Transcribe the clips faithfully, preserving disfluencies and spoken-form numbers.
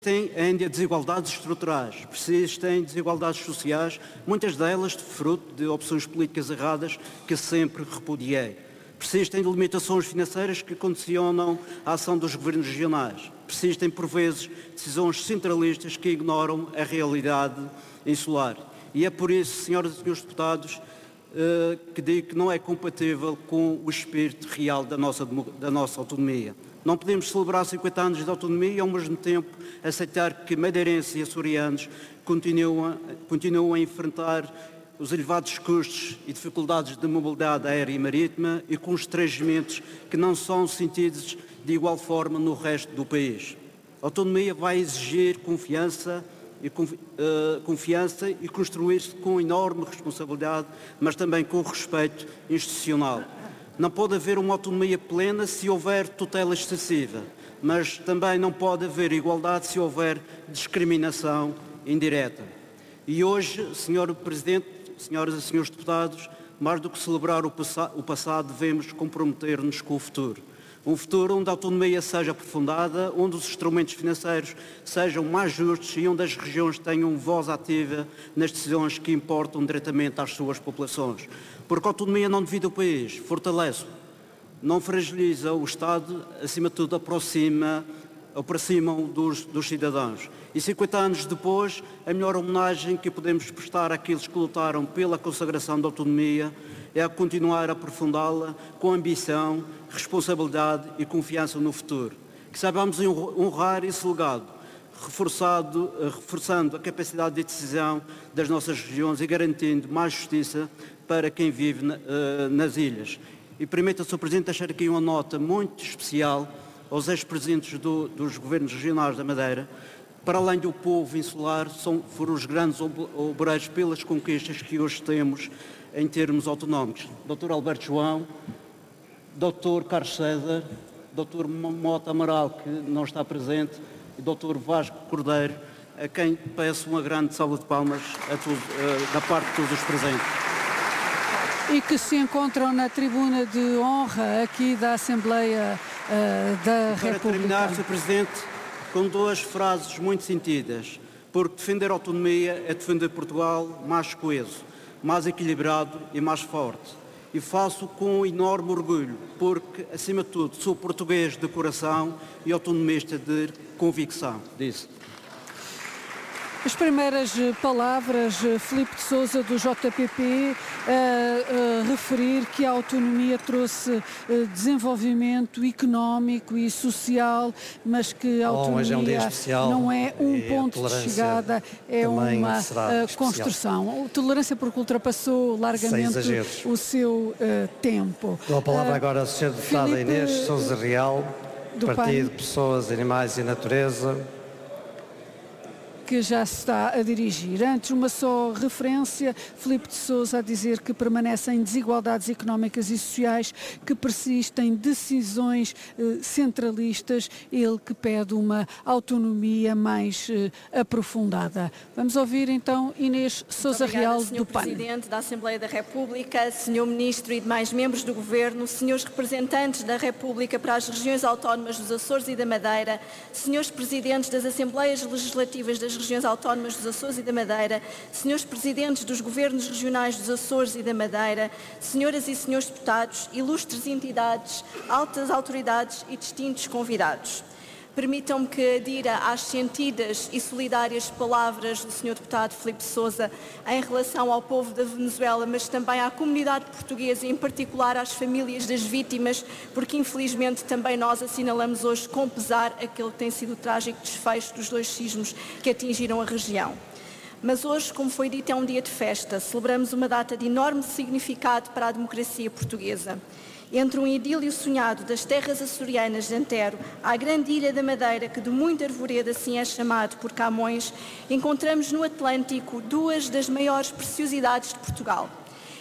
Persistem ainda desigualdades estruturais, persistem desigualdades sociais, muitas delas de fruto de opções políticas erradas que sempre repudiei. Persistem limitações financeiras que condicionam a ação dos governos regionais. Persistem, por vezes, decisões centralistas que ignoram a realidade insular. E é por isso, senhoras e senhores deputados, que digo que não é compatível com o espírito real da nossa, da nossa autonomia. Não podemos celebrar cinquenta anos de autonomia e, ao mesmo tempo, aceitar que madeirenses e açorianos continuam, continuam a enfrentar os elevados custos e dificuldades de mobilidade aérea e marítima e constrangimentos que não são sentidos de igual forma no resto do país. A autonomia vai exigir confiança e, uh, confiança e construir-se com enorme responsabilidade, mas também com respeito institucional. Não pode haver uma autonomia plena se houver tutela excessiva, mas também não pode haver igualdade se houver discriminação indireta. E hoje, senhor Presidente, senhoras e senhores deputados, mais do que celebrar o, passa- o passado, devemos comprometer-nos com o futuro. Um futuro onde a autonomia seja aprofundada, onde os instrumentos financeiros sejam mais justos e onde as regiões tenham voz ativa nas decisões que importam diretamente às suas populações. Porque a autonomia não divide o país, fortalece-o, não fragiliza o Estado, acima de tudo aproxima, aproximam dos, dos cidadãos. E cinquenta anos depois, a melhor homenagem que podemos prestar àqueles que lutaram pela consagração da autonomia é a continuar a aprofundá-la com ambição, responsabilidade e confiança no futuro. Que saibamos honrar esse legado, reforçado, reforçando a capacidade de decisão das nossas regiões e garantindo mais justiça para quem vive na, uh, nas ilhas. E permita, senhor Presidente, deixar aqui uma nota muito especial aos ex-presidentes do, dos governos regionais da Madeira. Para além do povo insular, são, foram os grandes obreiros pelas conquistas que hoje temos em termos autonómicos. doutor Alberto João, doutor Carlos César, doutor Mota Amaral, que não está presente, e doutor Vasco Cordeiro, a quem peço uma grande salva de palmas a todos, uh, da parte de todos os presentes. E que se encontram na tribuna de honra aqui da Assembleia uh, da Para República. Para terminar, senhor Presidente, com duas frases muito sentidas, porque defender a autonomia é defender Portugal mais coeso, mais equilibrado e mais forte. E faço com enorme orgulho, porque, acima de tudo, sou português de coração e autonomista de convicção, disse. As primeiras palavras, Filipe de Sousa, do J P P, a, a referir que a autonomia trouxe desenvolvimento económico e social, mas que a autonomia Bom, é um especial, não é um ponto de chegada, é uma construção. A tolerância porque ultrapassou largamente o seu uh, tempo. Dou a palavra uh, agora ao senhor deputado Inês Sousa Real, do Partido P A N. Pessoas, Animais e Natureza, que já se está a dirigir. Antes, uma só referência, Filipe de Sousa a dizer que permanecem desigualdades económicas e sociais, que persistem decisões eh, centralistas, ele que pede uma autonomia mais eh, aprofundada. Vamos ouvir então Inês Sousa Real, do P A N. senhor Presidente da Assembleia da República, senhor Ministro e demais membros do Governo, senhores representantes da República para as regiões autónomas dos Açores e da Madeira, senhores Presidentes das Assembleias Legislativas das regiões autónomas dos Açores e da Madeira, senhores Presidentes dos Governos Regionais dos Açores e da Madeira, senhoras e senhores deputados, ilustres entidades, altas autoridades e distintos convidados. Permitam-me que adira às sentidas e solidárias palavras do senhor deputado Filipe de Sousa em relação ao povo da Venezuela, mas também à comunidade portuguesa e em particular às famílias das vítimas, porque infelizmente também nós assinalamos hoje com pesar aquele que tem sido o trágico desfecho dos dois sismos que atingiram a região. Mas hoje, como foi dito, é um dia de festa. Celebramos uma data de enorme significado para a democracia portuguesa. Entre um idílio sonhado das terras açorianas de Antero à grande ilha da Madeira, que de muita arvoreda assim é chamado por Camões, encontramos no Atlântico duas das maiores preciosidades de Portugal.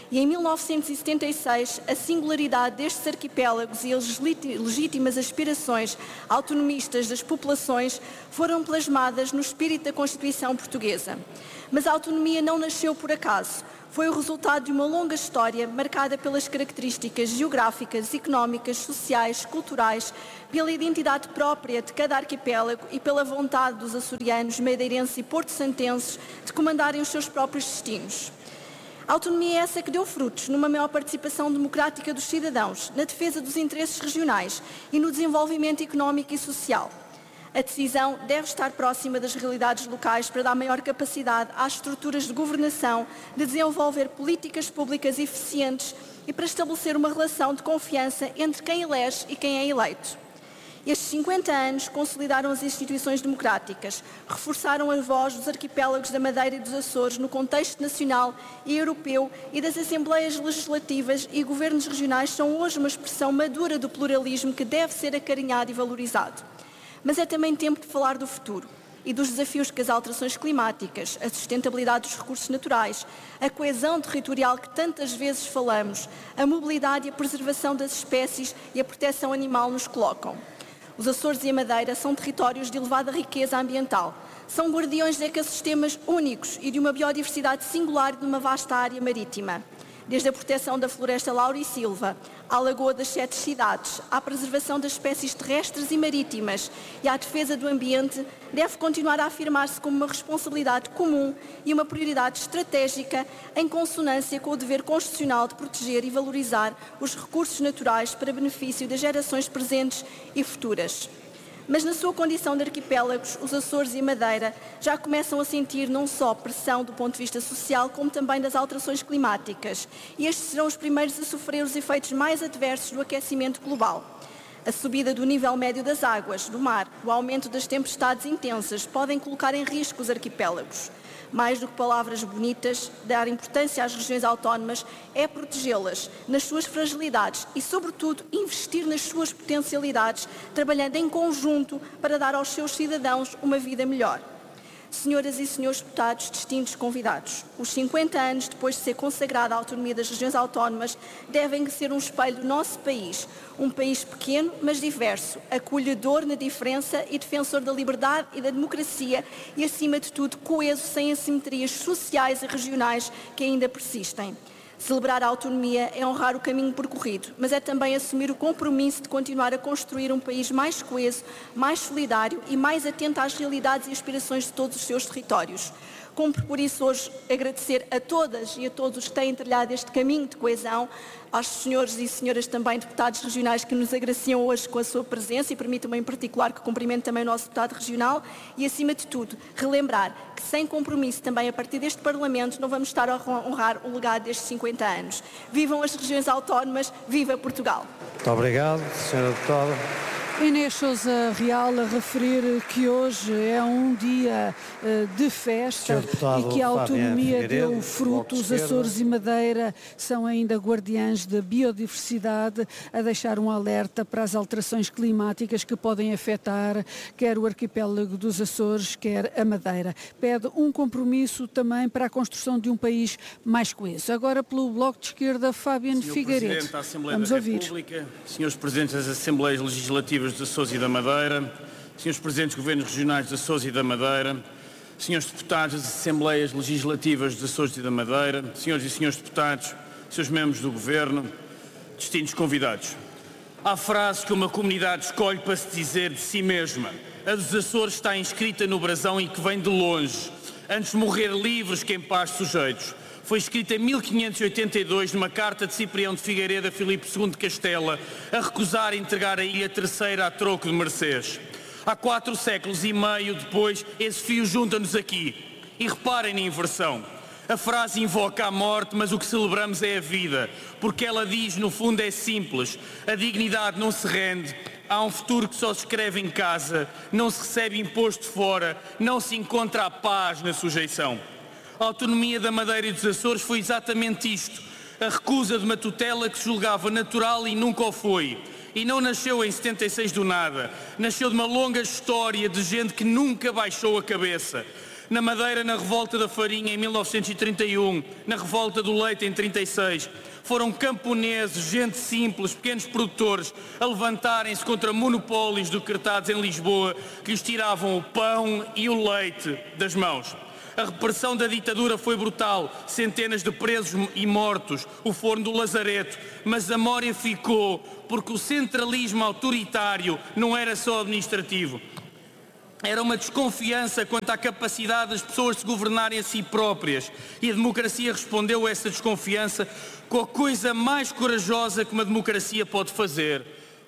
E em mil novecentos e setenta e seis, a singularidade destes arquipélagos e as legítimas aspirações autonomistas das populações foram plasmadas no espírito da Constituição Portuguesa. Mas a autonomia não nasceu por acaso. Foi o resultado de uma longa história marcada pelas características geográficas, económicas, sociais, culturais, pela identidade própria de cada arquipélago e pela vontade dos açorianos, madeirenses e porto-santenses de comandarem os seus próprios destinos. A autonomia é essa que deu frutos numa maior participação democrática dos cidadãos, na defesa dos interesses regionais e no desenvolvimento económico e social. A decisão deve estar próxima das realidades locais para dar maior capacidade às estruturas de governação de desenvolver políticas públicas eficientes e para estabelecer uma relação de confiança entre quem elege e quem é eleito. Estes cinquenta anos consolidaram as instituições democráticas, reforçaram a voz dos arquipélagos da Madeira e dos Açores no contexto nacional e europeu e das Assembleias Legislativas e governos regionais são hoje uma expressão madura do pluralismo que deve ser acarinhado e valorizado. Mas é também tempo de falar do futuro e dos desafios que as alterações climáticas, a sustentabilidade dos recursos naturais, a coesão territorial que tantas vezes falamos, a mobilidade e a preservação das espécies e a proteção animal nos colocam. Os Açores e a Madeira são territórios de elevada riqueza ambiental. São guardiões de ecossistemas únicos e de uma biodiversidade singular de uma vasta área marítima. Desde a proteção da floresta laurisilva, à Lagoa das Sete Cidades, à preservação das espécies terrestres e marítimas e à defesa do ambiente, deve continuar a afirmar-se como uma responsabilidade comum e uma prioridade estratégica em consonância com o dever constitucional de proteger e valorizar os recursos naturais para benefício das gerações presentes e futuras. Mas na sua condição de arquipélagos, os Açores e a Madeira já começam a sentir não só pressão do ponto de vista social, como também das alterações climáticas. E estes serão os primeiros a sofrer os efeitos mais adversos do aquecimento global. A subida do nível médio das águas, do mar, o aumento das tempestades intensas podem colocar em risco os arquipélagos. Mais do que palavras bonitas, dar importância às regiões autónomas é protegê-las nas suas fragilidades e, sobretudo, investir nas suas potencialidades, trabalhando em conjunto para dar aos seus cidadãos uma vida melhor. Senhoras e senhores deputados, distintos convidados, os cinquenta anos depois de ser consagrada a autonomia das regiões autónomas devem ser um espelho do nosso país, um país pequeno, mas diverso, acolhedor na diferença e defensor da liberdade e da democracia e, acima de tudo, coeso sem assimetrias sociais e regionais que ainda persistem. Celebrar a autonomia é honrar o caminho percorrido, mas é também assumir o compromisso de continuar a construir um país mais coeso, mais solidário e mais atento às realidades e aspirações de todos os seus territórios. Cumpre, por isso, hoje agradecer a todas e a todos os que têm trilhado este caminho de coesão, aos senhores e senhoras também deputados regionais que nos agraciam hoje com a sua presença e permitam-me em particular que cumprimento também o nosso deputado regional e, acima de tudo, relembrar que sem compromisso também a partir deste Parlamento não vamos estar a honrar o legado destes cinquenta anos. Vivam as regiões autónomas, viva Portugal! Muito obrigado, senhora Deputada. Inês Sousa Real a referir que hoje é um dia uh, de festa e que a autonomia deu fruto. Os Açores e Madeira são ainda guardiães da biodiversidade, a deixar um alerta para as alterações climáticas que podem afetar quer o arquipélago dos Açores, quer a Madeira. Pede um compromisso também para a construção de um país mais coeso. Agora pelo Bloco de Esquerda, Fabiano Figueiredo. Senhor Presidente da Assembleia Vamos da ouvir. República, senhores Presidentes das Assembleias Legislativas dos Açores e da Madeira, senhores Presidentes dos Governos Regionais dos Açores e da Madeira, senhores Deputados das Assembleias Legislativas dos Açores e da Madeira, senhores e senhores Deputados, senhores membros do Governo, distintos convidados. Há frase que uma comunidade escolhe para se dizer de si mesma. A dos Açores está inscrita no brasão e que vem de longe, antes de morrer livres que em paz sujeitos. Foi escrita em mil quinhentos e oitenta e dois numa carta de Ciprião de Figueiredo a Filipe segundo de Castela a recusar entregar a Ilha Terceira a troco de mercês. Há quatro séculos e meio depois, esse fio junta-nos aqui. E reparem na inversão. A frase invoca a morte, mas o que celebramos é a vida, porque ela diz, no fundo é simples, a dignidade não se rende, há um futuro que só se escreve em casa, não se recebe imposto fora, não se encontra a paz na sujeição. A autonomia da Madeira e dos Açores foi exatamente isto, a recusa de uma tutela que se julgava natural e nunca o foi. E não nasceu em setenta e seis do nada, nasceu de uma longa história de gente que nunca baixou a cabeça. Na Madeira, na revolta da farinha em mil novecentos e trinta e um, na revolta do leite em trinta e seis, foram camponeses, gente simples, pequenos produtores, a levantarem-se contra monopólios decretados em Lisboa que lhes tiravam o pão e o leite das mãos. A repressão da ditadura foi brutal, centenas de presos e mortos, o forno do lazareto, mas a memória ficou porque o centralismo autoritário não era só administrativo. Era uma desconfiança quanto à capacidade das pessoas de se governarem a si próprias. E a democracia respondeu a essa desconfiança com a coisa mais corajosa que uma democracia pode fazer: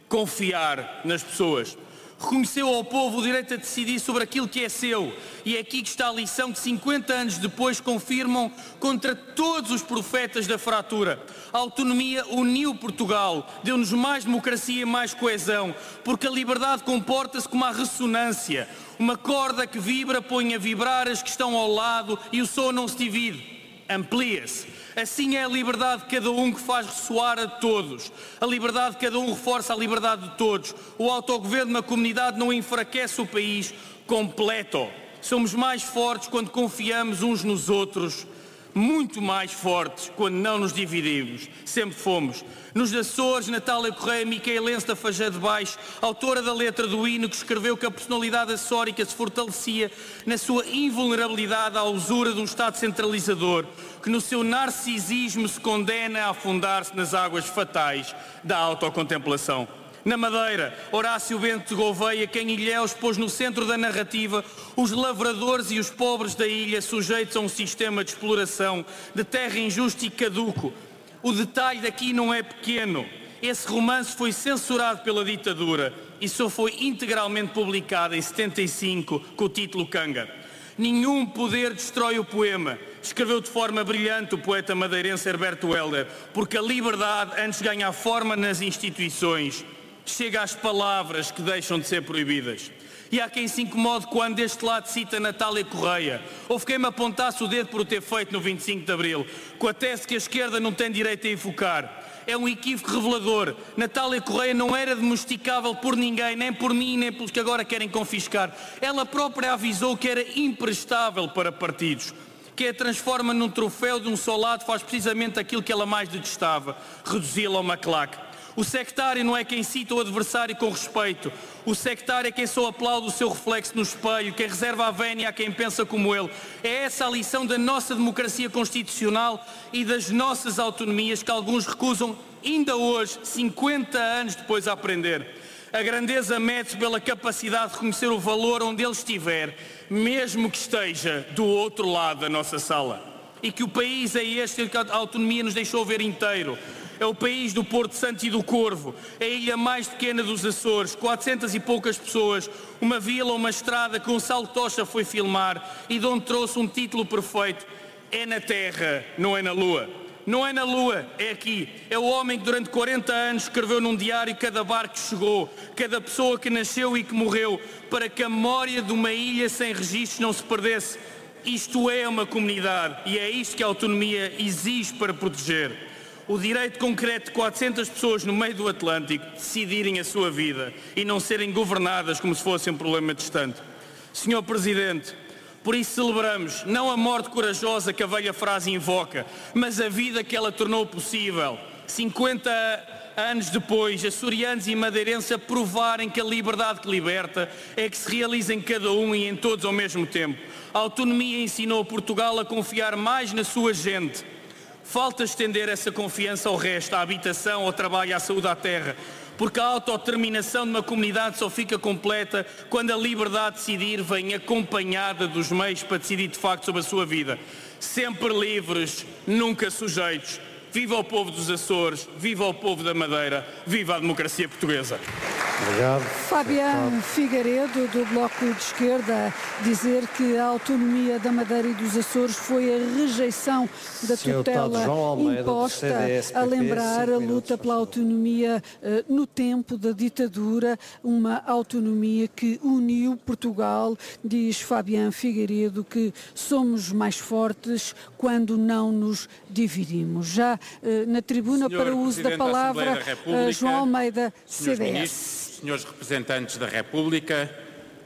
confiar nas pessoas. Reconheceu ao povo o direito a decidir sobre aquilo que é seu. E é aqui que está a lição que cinquenta anos depois confirmam contra todos os profetas da fratura. A autonomia uniu Portugal, deu-nos mais democracia e mais coesão, porque a liberdade comporta-se como a ressonância. Uma corda que vibra põe a vibrar as que estão ao lado e o som não se divide, amplia-se. Assim é a liberdade de cada um que faz ressoar a todos. A liberdade de cada um reforça a liberdade de todos. O autogoverno na comunidade não enfraquece o país, completa-o. Somos mais fortes quando confiamos uns nos outros, muito mais fortes quando não nos dividimos. Sempre fomos. Nos Açores, Natália Correia, micaelense da Fagé de Baixo, autora da letra do hino que escreveu que a personalidade açórica se fortalecia na sua invulnerabilidade à usura de um Estado centralizador, que no seu narcisismo se condena a afundar-se nas águas fatais da autocontemplação. Na Madeira, Horácio Bento de Gouveia, que em Ilhéus pôs no centro da narrativa os lavradores e os pobres da ilha sujeitos a um sistema de exploração, de terra injusto e caduco. O detalhe daqui não é pequeno. Esse romance foi censurado pela ditadura e só foi integralmente publicado em setenta e cinco com o título Canga. Nenhum poder destrói o poema, escreveu de forma brilhante o poeta madeirense Herberto Helder, porque a liberdade, antes de ganhar forma nas instituições, chega às palavras que deixam de ser proibidas. E há quem se incomode quando deste lado cita Natália Correia. Houve quem me apontasse o dedo por o ter feito no vinte e cinco de Abril, com a tese que a esquerda não tem direito a enfocar. É um equívoco revelador. Natália Correia não era domesticável por ninguém, nem por mim, nem pelos que agora querem confiscar. Ela própria avisou que era imprestável para partidos. Que a transforma num troféu de um só lado faz precisamente aquilo que ela mais detestava: reduzi-la a uma claque. O sectário não é quem cita o adversário com respeito. O sectário é quem só aplaude o seu reflexo no espelho, quem reserva a vénia a quem pensa como ele. É essa a lição da nossa democracia constitucional e das nossas autonomias que alguns recusam ainda hoje, cinquenta anos depois, a aprender. A grandeza mede-se pela capacidade de reconhecer o valor onde ele estiver, mesmo que esteja do outro lado da nossa sala. E que o país é este que a autonomia nos deixou ver inteiro. É o país do Porto Santo e do Corvo, é a ilha mais pequena dos Açores, quatrocentas e poucas pessoas, uma vila, uma estrada que um saltocha foi filmar e de onde trouxe um título perfeito: é na Terra, não é na Lua. Não é na Lua, é aqui. É o homem que durante quarenta anos escreveu num diário cada barco que chegou, cada pessoa que nasceu e que morreu, para que a memória de uma ilha sem registros não se perdesse. Isto é uma comunidade e é isto que a autonomia exige para proteger. O direito concreto de quatrocentas pessoas no meio do Atlântico decidirem a sua vida e não serem governadas como se fosse um problema distante. senhor Presidente, por isso celebramos não a morte corajosa que a velha frase invoca, mas a vida que ela tornou possível. cinquenta anos depois, açorianos e madeirenses a provarem que a liberdade que liberta é que se realiza em cada um e em todos ao mesmo tempo. A autonomia ensinou Portugal a confiar mais na sua gente. Falta estender essa confiança ao resto, à habitação, ao trabalho, à saúde, à terra, porque a autodeterminação de uma comunidade só fica completa quando a liberdade de decidir vem acompanhada dos meios para decidir de facto sobre a sua vida. Sempre livres, nunca sujeitos. Viva o povo dos Açores, viva o povo da Madeira, viva a democracia portuguesa. Obrigado. Fabiano Figueiredo, do Bloco de Esquerda, dizer que a autonomia da Madeira e dos Açores foi a rejeição da tutela imposta, a lembrar a luta pela autonomia uh, no tempo da ditadura, uma autonomia que uniu Portugal. Diz Fabiano Figueiredo que somos mais fortes quando não nos dividimos. Já uh, na tribuna, Senhor para o uso da palavra, da uh, João Almeida, C D S. Senhores representantes da República,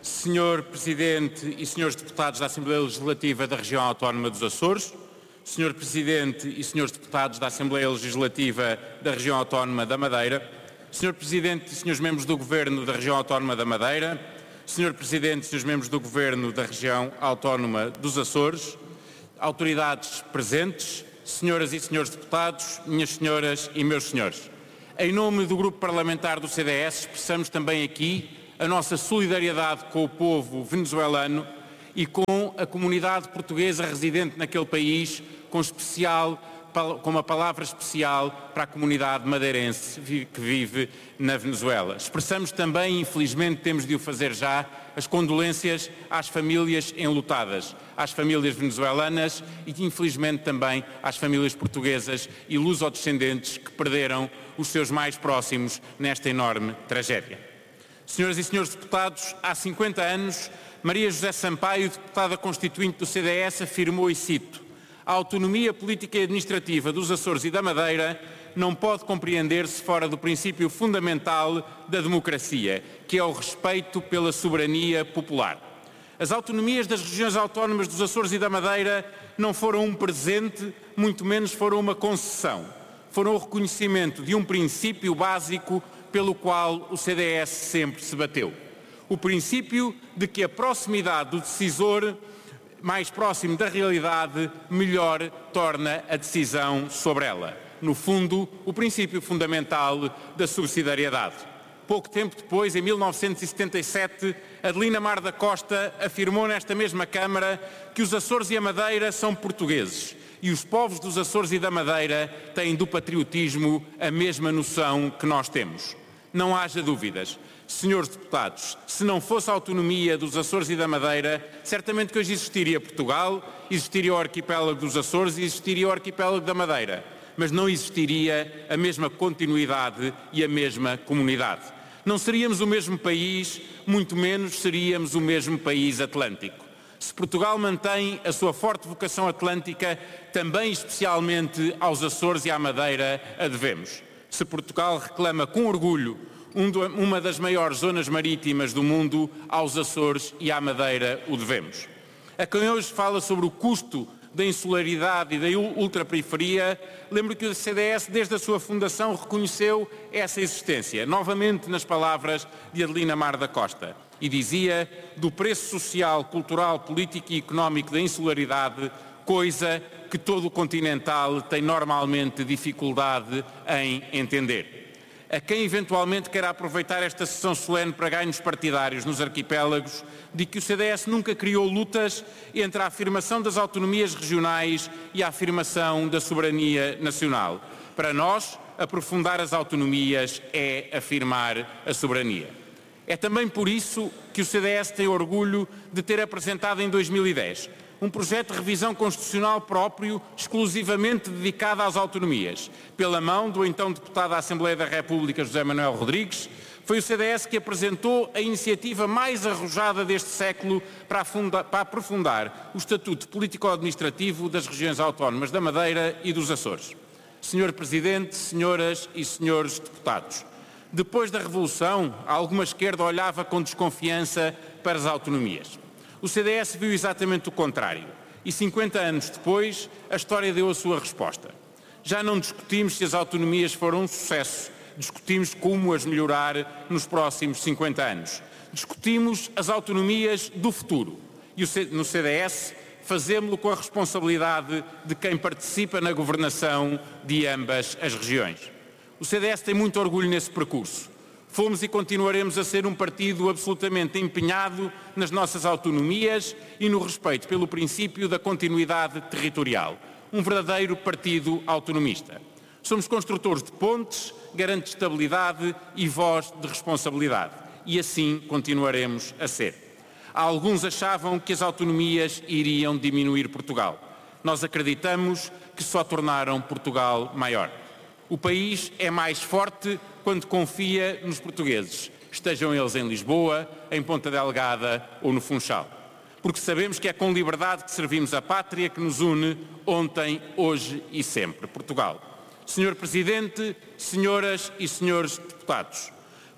senhor Presidente e senhores Deputados da Assembleia Legislativa da Região Autónoma dos Açores, senhor Presidente e senhores Deputados da Assembleia Legislativa da Região Autónoma da Madeira, senhor Presidente e senhores membros do Governo da Região Autónoma da Madeira, senhor Presidente e senhores membros do Governo da Região Autónoma dos Açores, autoridades presentes, senhoras e senhores deputados, minhas senhoras e meus senhores. Em nome do Grupo Parlamentar do C D S, expressamos também aqui a nossa solidariedade com o povo venezuelano e com a comunidade portuguesa residente naquele país, com, especial, com uma palavra especial para a comunidade madeirense que vive na Venezuela. Expressamos também, infelizmente temos de o fazer já, as condolências às famílias enlutadas, às famílias venezuelanas e, infelizmente, também às famílias portuguesas e lusodescendentes que perderam os seus mais próximos nesta enorme tragédia. Senhoras e senhores deputados, há cinquenta anos, Maria José Sampaio, deputada constituinte do C D S, afirmou, e cito, a autonomia política e administrativa dos Açores e da Madeira não pode compreender-se fora do princípio fundamental da democracia, que é o respeito pela soberania popular. As autonomias das regiões autónomas dos Açores e da Madeira não foram um presente, muito menos foram uma concessão. Foram o reconhecimento de um princípio básico pelo qual o C D S sempre se bateu. O princípio de que a proximidade do decisor mais próximo da realidade, melhor torna a decisão sobre ela. No fundo, o princípio fundamental da subsidiariedade. Pouco tempo depois, em mil novecentos e setenta e sete, Adelina Mar da Costa afirmou nesta mesma Câmara que os Açores e a Madeira são portugueses e os povos dos Açores e da Madeira têm do patriotismo a mesma noção que nós temos. Não haja dúvidas. Senhores deputados, se não fosse a autonomia dos Açores e da Madeira, certamente que hoje existiria Portugal, existiria o arquipélago dos Açores e existiria o arquipélago da Madeira, mas não existiria a mesma continuidade e a mesma comunidade. Não seríamos o mesmo país, muito menos seríamos o mesmo país atlântico. Se Portugal mantém a sua forte vocação atlântica, também especialmente aos Açores e à Madeira a devemos. Se Portugal reclama com orgulho uma das maiores zonas marítimas do mundo, aos Açores e à Madeira o devemos. A quem hoje fala sobre o custo da insularidade e da ultraperiferia, lembro que o C D S, desde a sua fundação, reconheceu essa existência, novamente nas palavras de Adelina Mar da Costa, e dizia do preço social, cultural, político e económico da insularidade, coisa que todo o continental tem normalmente dificuldade em entender. A quem eventualmente queira aproveitar esta sessão solene para ganhos partidários nos arquipélagos, de que o C D S nunca criou lutas entre a afirmação das autonomias regionais e a afirmação da soberania nacional. Para nós, aprofundar as autonomias é afirmar a soberania. É também por isso que o C D S tem orgulho de ter apresentado em dois mil e dez um projeto de revisão constitucional próprio, exclusivamente dedicado às autonomias. Pela mão do então deputado da Assembleia da República, José Manuel Rodrigues, foi o C D S que apresentou a iniciativa mais arrojada deste século para, afunda, para aprofundar o estatuto político-administrativo das regiões autónomas da Madeira e dos Açores. Senhor Presidente, senhoras e senhores deputados, depois da Revolução, alguma esquerda olhava com desconfiança para as autonomias. O C D S viu exatamente o contrário e, cinquenta anos depois, a história deu a sua resposta. Já não discutimos se as autonomias foram um sucesso, discutimos como as melhorar nos próximos cinquenta anos. Discutimos as autonomias do futuro e no C D S fazemos-lo com a responsabilidade de quem participa na governação de ambas as regiões. O C D S tem muito orgulho nesse percurso. Fomos e continuaremos a ser um partido absolutamente empenhado nas nossas autonomias e no respeito pelo princípio da continuidade territorial. Um verdadeiro partido autonomista. Somos construtores de pontes, garante de estabilidade e voz de responsabilidade. E assim continuaremos a ser. Alguns achavam que as autonomias iriam diminuir Portugal. Nós acreditamos que só tornaram Portugal maior. O país é mais forte quando confia nos portugueses, estejam eles em Lisboa, em Ponta Delgada ou no Funchal. Porque sabemos que é com liberdade que servimos a pátria que nos une ontem, hoje e sempre. Portugal. Senhor Presidente, senhoras e senhores deputados,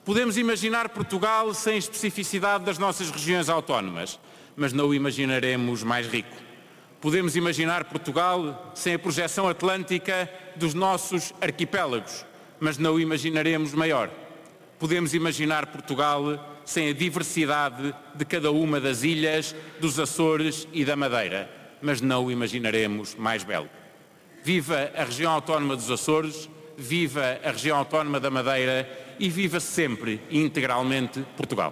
Podemos imaginar Portugal sem a especificidade das nossas regiões autónomas, mas não o imaginaremos mais rico. Podemos imaginar Portugal sem a projeção atlântica dos nossos arquipélagos, mas não o imaginaremos maior. Podemos imaginar Portugal sem a diversidade de cada uma das ilhas, dos Açores e da Madeira, mas não o imaginaremos mais belo. Viva a região autónoma dos Açores, viva a região autónoma da Madeira e viva sempre e integralmente Portugal.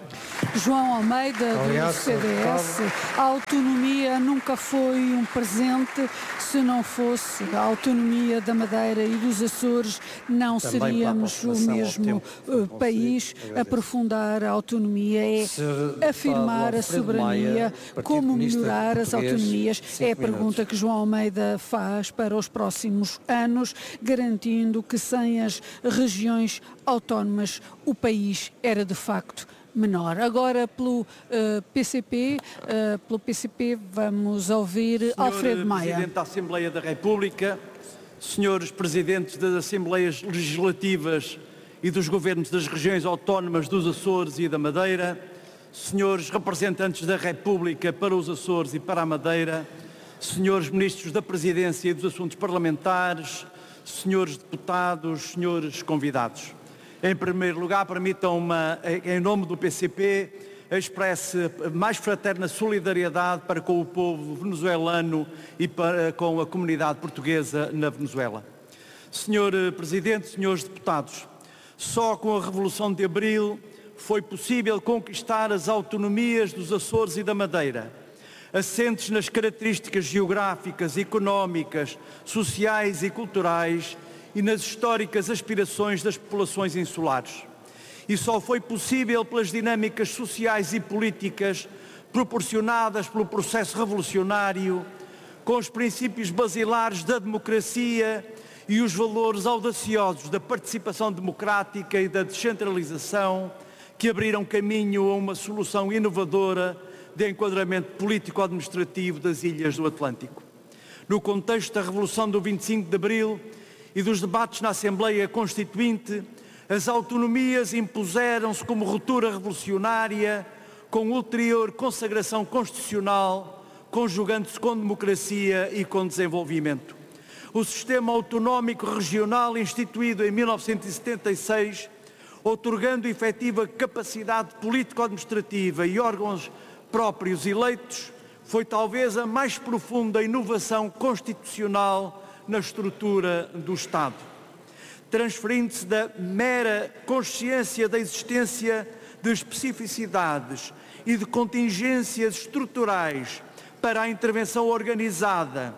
João Almeida, Obrigado, do C D S. A autonomia nunca foi um presente. Se não fosse a autonomia da Madeira e dos Açores, não Também seríamos o mesmo tempo, país. Aprofundar a autonomia é Ser afirmar a soberania. Como melhorar as autonomias? É a pergunta que João Almeida faz para os próximos anos, garantindo que sem as regiões autónomas o país era de facto menor. Agora pelo uh, P C P, uh, pelo P C P vamos ouvir Senhor Alfredo Maia. Presidente da Assembleia da República, senhores Presidentes das Assembleias Legislativas e dos Governos das Regiões Autónomas dos Açores e da Madeira, senhores representantes da República para os Açores e para a Madeira, senhores Ministros da Presidência e dos Assuntos Parlamentares, senhores deputados, senhores convidados. Em primeiro lugar, permitam-me, em nome do P C P, expresse a mais fraterna solidariedade para com o povo venezuelano e para com a comunidade portuguesa na Venezuela. Senhor Presidente, senhores deputados, só com a Revolução de Abril foi possível conquistar as autonomias dos Açores e da Madeira, assentes nas características geográficas, económicas, sociais e culturais e nas históricas aspirações das populações insulares. E só foi possível pelas dinâmicas sociais e políticas proporcionadas pelo processo revolucionário, com os princípios basilares da democracia e os valores audaciosos da participação democrática e da descentralização, que abriram caminho a uma solução inovadora de enquadramento político-administrativo das ilhas do Atlântico. No contexto da Revolução do vinte e cinco de Abril, e dos debates na Assembleia Constituinte, as autonomias impuseram-se como ruptura revolucionária, com ulterior consagração constitucional, conjugando-se com democracia e com desenvolvimento. O sistema autonómico regional, instituído em mil novecentos e setenta e seis, outorgando efetiva capacidade político-administrativa e órgãos próprios eleitos, foi talvez a mais profunda inovação constitucional na estrutura do Estado, transferindo-se da mera consciência da existência de especificidades e de contingências estruturais para a intervenção organizada,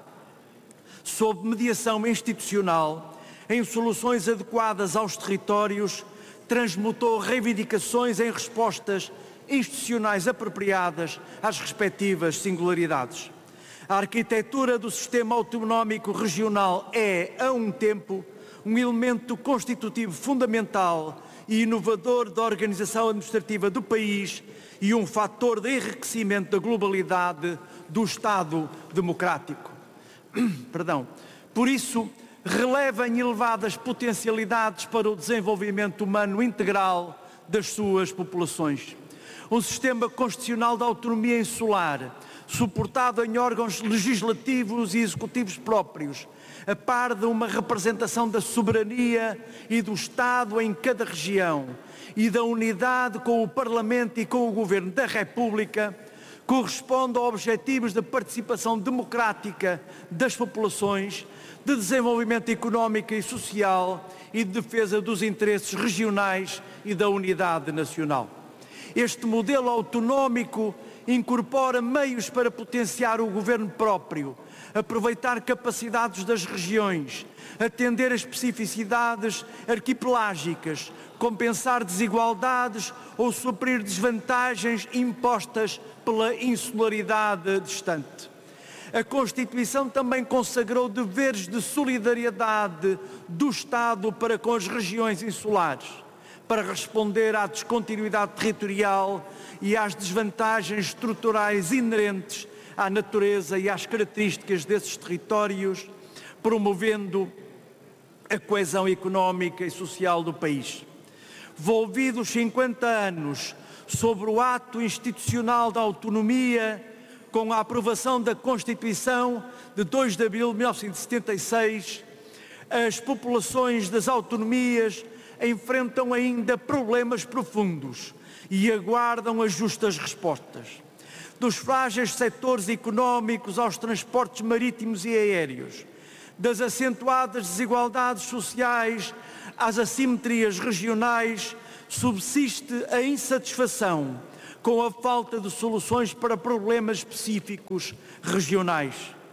sob mediação institucional, em soluções adequadas aos territórios, transmutou reivindicações em respostas institucionais apropriadas às respectivas singularidades. A arquitetura do sistema autonómico regional é, a um tempo, um elemento constitutivo fundamental e inovador da organização administrativa do país e um fator de enriquecimento da globalidade do Estado democrático. Perdão. Por isso, releva em elevadas potencialidades para o desenvolvimento humano integral das suas populações. Um sistema constitucional de autonomia insular, suportado em órgãos legislativos e executivos próprios, a par de uma representação da soberania e do Estado em cada região e da unidade com o Parlamento e com o Governo da República, corresponde a objetivos de participação democrática das populações, de desenvolvimento económico e social e de defesa dos interesses regionais e da unidade nacional. Este modelo autonómico incorpora meios para potenciar o governo próprio, aproveitar capacidades das regiões, atender às especificidades arquipelágicas, compensar desigualdades ou suprir desvantagens impostas pela insularidade distante. A Constituição também consagrou deveres de solidariedade do Estado para com as regiões insulares, para responder à descontinuidade territorial e às desvantagens estruturais inerentes à natureza e às características desses territórios, promovendo a coesão económica e social do país. volvidos cinquenta anos sobre o ato institucional da autonomia, com a aprovação da Constituição de dois de abril de mil novecentos e setenta e seis, as populações das autonomias enfrentam ainda problemas profundos e aguardam as justas respostas. Dos frágeis setores económicos aos transportes marítimos e aéreos, das acentuadas desigualdades sociais às assimetrias regionais, subsiste a insatisfação com a falta de soluções para problemas específicos regionais.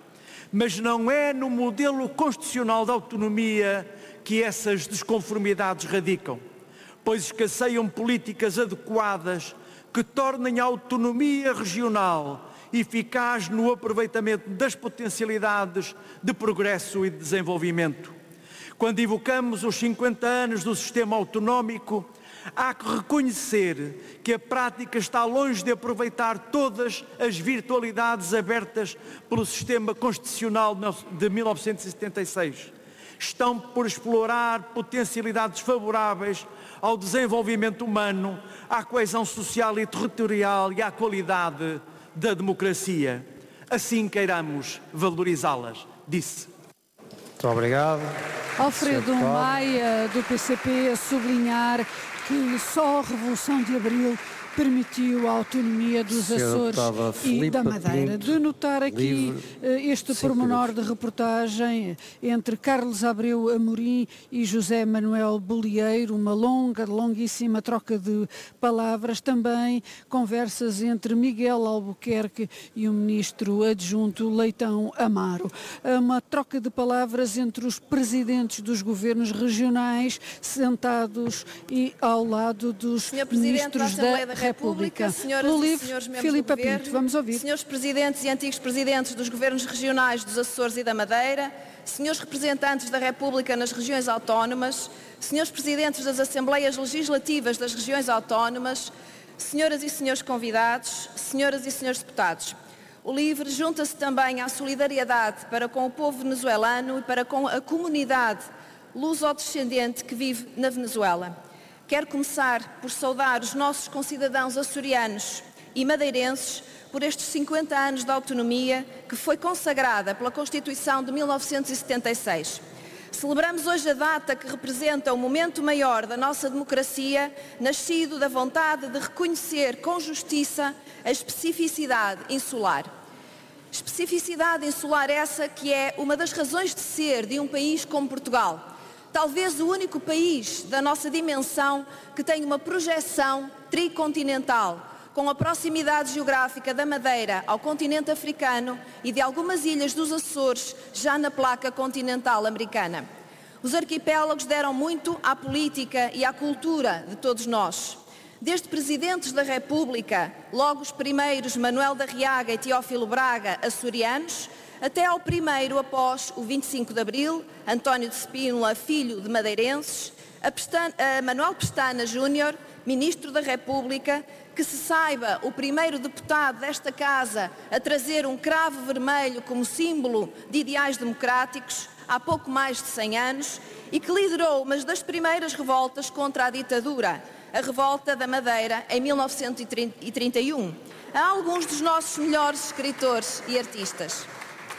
Mas não é no modelo constitucional da autonomia que essas desconformidades radicam, pois escasseiam políticas adequadas que tornem a autonomia regional eficaz no aproveitamento das potencialidades de progresso e de desenvolvimento. Quando evocamos os cinquenta anos do sistema autonómico, há que reconhecer que a prática está longe de aproveitar todas as virtualidades abertas pelo sistema constitucional de mil novecentos e setenta e seis. Estão por explorar potencialidades favoráveis ao desenvolvimento humano, à coesão social e territorial e à qualidade da democracia. Assim queiramos valorizá-las, disse. Muito obrigado. Alfredo Maia, do P C P, a sublinhar que só a Revolução de Abril permitiu a autonomia dos Açores e da Madeira. De notar aqui livre, este pormenor de reportagem entre Carlos Abreu Amorim e José Manuel Bolieiro, uma longa, longuíssima troca de palavras, também conversas entre Miguel Albuquerque e o ministro adjunto Leitão Amaro. Uma troca de palavras entre os presidentes dos governos regionais sentados e ao lado dos ministros da, da República. República, senhoras Pelo e livre, senhores membros Filipe do Governo, Pinto, vamos ouvir. Senhores Presidentes e antigos Presidentes dos Governos Regionais dos Açores e da Madeira, senhores representantes da República nas regiões autónomas, senhores Presidentes das Assembleias Legislativas das regiões autónomas, senhoras e senhores convidados, senhoras e senhores deputados. O LIVRE junta-se também à solidariedade para com o povo venezuelano e para com a comunidade luso-descendente que vive na Venezuela. Quero começar por saudar os nossos concidadãos açorianos e madeirenses por estes cinquenta anos de autonomia que foi consagrada pela Constituição de mil novecentos e setenta e seis. Celebramos hoje a data que representa o momento maior da nossa democracia, nascido da vontade de reconhecer com justiça a especificidade insular. Especificidade insular essa que é uma das razões de ser de um país como Portugal. Talvez o único país da nossa dimensão que tem uma projeção tricontinental, com a proximidade geográfica da Madeira ao continente africano e de algumas ilhas dos Açores já na placa continental americana. Os arquipélagos deram muito à política e à cultura de todos nós. Desde presidentes da República, logo os primeiros Manuel da Riaga e Teófilo Braga, açorianos, até ao primeiro após o vinte e cinco de Abril, António de Spínola, filho de madeirenses, a, Pestana, a Manuel Pestana Júnior, Ministro da República, que se saiba o primeiro deputado desta Casa a trazer um cravo vermelho como símbolo de ideais democráticos há pouco mais de cem anos e que liderou uma das primeiras revoltas contra a ditadura, a Revolta da Madeira, em mil novecentos e trinta e um, a alguns dos nossos melhores escritores e artistas.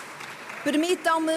Permitam-me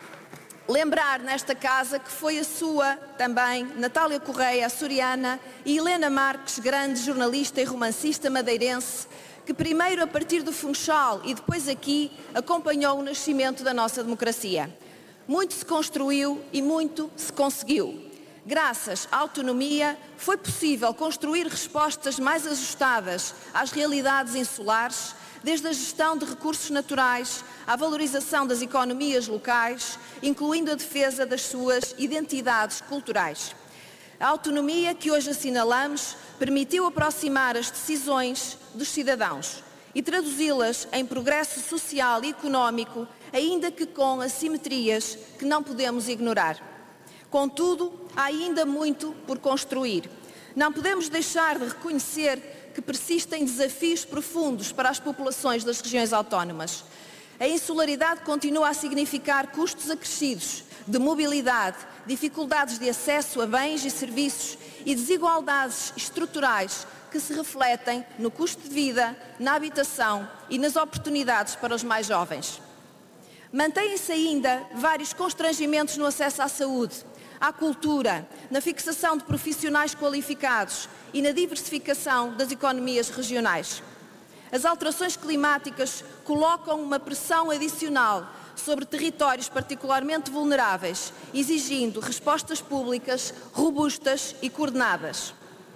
lembrar nesta casa que foi a sua também Natália Correia, açoriana, e Helena Marques, grande jornalista e romancista madeirense, que primeiro a partir do Funchal e depois aqui acompanhou o nascimento da nossa democracia. Muito se construiu e muito se conseguiu. Graças à autonomia, foi possível construir respostas mais ajustadas às realidades insulares, desde a gestão de recursos naturais à valorização das economias locais, incluindo a defesa das suas identidades culturais. A autonomia que hoje assinalamos permitiu aproximar as decisões dos cidadãos e traduzi-las em progresso social e económico, ainda que com assimetrias que não podemos ignorar. Contudo, há ainda muito por construir. Não podemos deixar de reconhecer que persistem desafios profundos para as populações das regiões autónomas. A insularidade continua a significar custos acrescidos de mobilidade, dificuldades de acesso a bens e serviços e desigualdades estruturais que se refletem no custo de vida, na habitação e nas oportunidades para os mais jovens. Mantêm-se ainda vários constrangimentos no acesso à saúde, à cultura, na fixação de profissionais qualificados e na diversificação das economias regionais. As alterações climáticas colocam uma pressão adicional sobre territórios particularmente vulneráveis, exigindo respostas públicas robustas e coordenadas.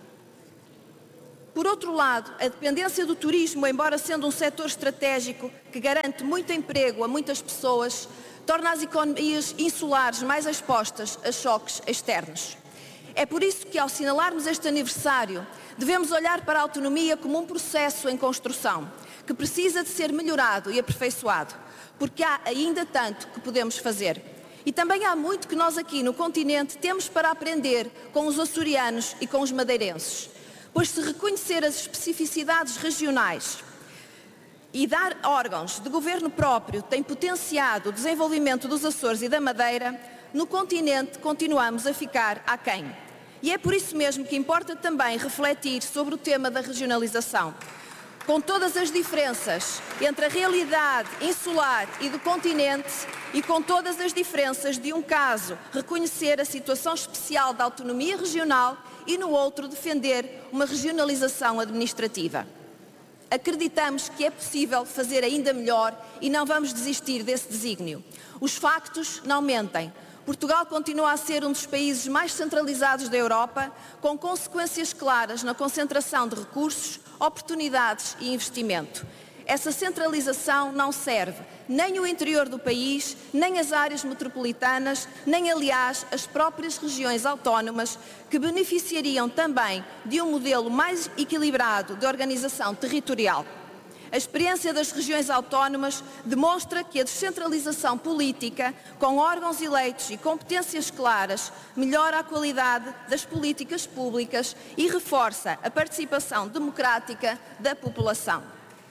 Por outro lado, a dependência do turismo, embora sendo um setor estratégico que garante muito emprego a muitas pessoas, torna as economias insulares mais expostas a choques externos. É por isso que, ao assinalarmos este aniversário, devemos olhar para a autonomia como um processo em construção, que precisa de ser melhorado e aperfeiçoado, porque há ainda tanto que podemos fazer. E também há muito que nós aqui no continente temos para aprender com os açorianos e com os madeirenses. Pois se reconhecer as especificidades regionais e dar órgãos de governo próprio tem potenciado o desenvolvimento dos Açores e da Madeira, no continente continuamos a ficar aquém. E é por isso mesmo que importa também refletir sobre o tema da regionalização. Com todas as diferenças entre a realidade insular e do continente e com todas as diferenças de um caso reconhecer a situação especial da autonomia regional e no outro defender uma regionalização administrativa. Acreditamos que é possível fazer ainda melhor e não vamos desistir desse desígnio. Os factos não mentem. Portugal continua a ser um dos países mais centralizados da Europa, com consequências claras na concentração de recursos, oportunidades e investimento. Essa centralização não serve nem o interior do país, nem as áreas metropolitanas, nem, aliás, as próprias regiões autónomas, que beneficiariam também de um modelo mais equilibrado de organização territorial. A experiência das regiões autónomas demonstra que a descentralização política, com órgãos eleitos e competências claras, melhora a qualidade das políticas públicas e reforça a participação democrática da população.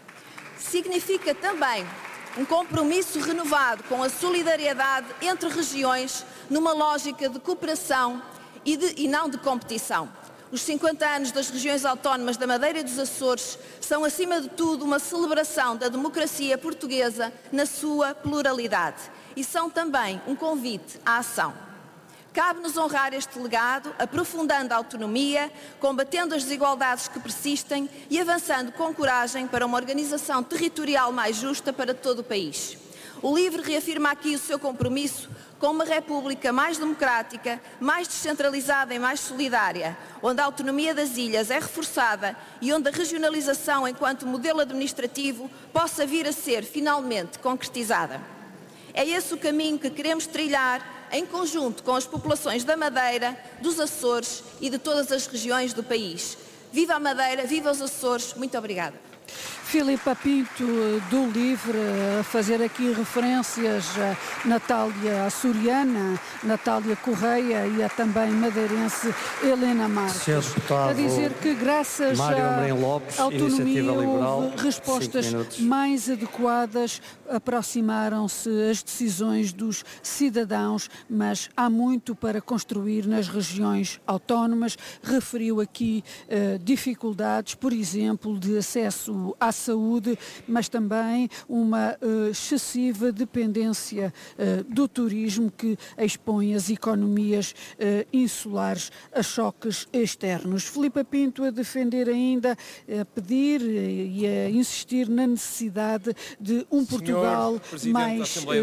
Significa também um compromisso renovado com a solidariedade entre regiões numa lógica de cooperação e, de, e não de competição. Os cinquenta anos das regiões autónomas da Madeira e dos Açores são, acima de tudo, uma celebração da democracia portuguesa na sua pluralidade e são também um convite à ação. Cabe-nos honrar este legado, aprofundando a autonomia, combatendo as desigualdades que persistem e avançando com coragem para uma organização territorial mais justa para todo o país. O LIVRE reafirma aqui o seu compromisso com uma república mais democrática, mais descentralizada e mais solidária, onde a autonomia das ilhas é reforçada e onde a regionalização enquanto modelo administrativo possa vir a ser finalmente concretizada. É esse o caminho que queremos trilhar em conjunto com as populações da Madeira, dos Açores e de todas as regiões do país. Viva a Madeira, viva os Açores, muito obrigada. Filipa Pinto, do LIVRE, a fazer aqui referências a Natália açoriana, Natália Correia e a também madeirense Helena Marques. A dizer que graças à autonomia houve respostas mais adequadas, aproximaram-se as decisões dos cidadãos, mas há muito para construir nas regiões autónomas. Referiu aqui uh, dificuldades, por exemplo, de acesso à saúde, mas também uma uh, excessiva dependência uh, do turismo que expõe as economias uh, insulares a choques externos. Filipa Pinto a defender ainda, a pedir e a insistir na necessidade de um Portugal mais, uh,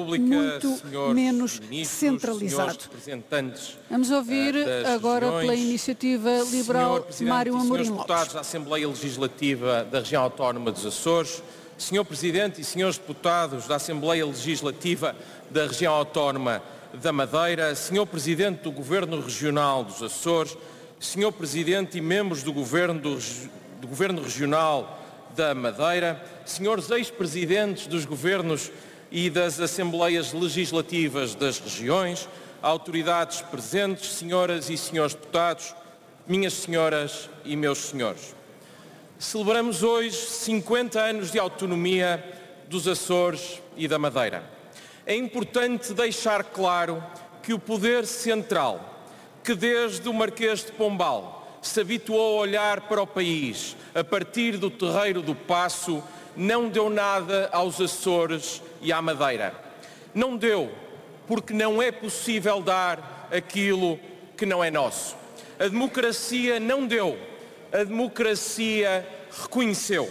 muito menos centralizado. Vamos ouvir uh, agora regiões, pela iniciativa liberal Mário Amorim Lopes. Deputados da Assembleia Legislativa da Região Autónoma dos Açores, senhor Presidente e senhores Deputados da Assembleia Legislativa da Região Autónoma da Madeira, senhor Presidente do Governo Regional dos Açores, senhor Presidente e membros do Governo, do, do Governo Regional da Madeira, senhores ex-presidentes dos governos e das Assembleias Legislativas das regiões, autoridades presentes, senhoras e senhores deputados, minhas senhoras e meus senhores. Celebramos hoje cinquenta anos de autonomia dos Açores e da Madeira. É importante deixar claro que o poder central, que desde o Marquês de Pombal se habituou a olhar para o país a partir do terreiro do Paço, não deu nada aos Açores e à Madeira. Não deu, porque não é possível dar aquilo que não é nosso. A democracia não deu, a democracia reconheceu.